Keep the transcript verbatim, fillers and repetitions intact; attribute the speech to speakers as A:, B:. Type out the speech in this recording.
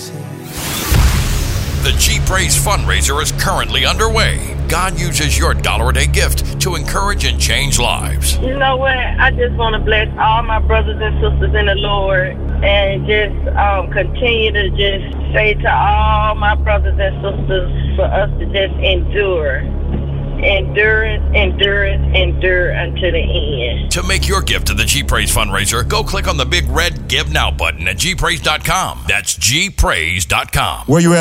A: The G Praise fundraiser is currently underway. God uses your dollar a day gift to encourage and change lives.
B: You know what? I just want to bless all my brothers and sisters in the Lord and just um, continue to just say to all my brothers and sisters for us to just endure. Endure it, endure it, endure until the end.
A: To make your gift to the G Praise fundraiser, go click on the big red Give Now button at G praise dot com. That's G praise dot com.
C: Where you at?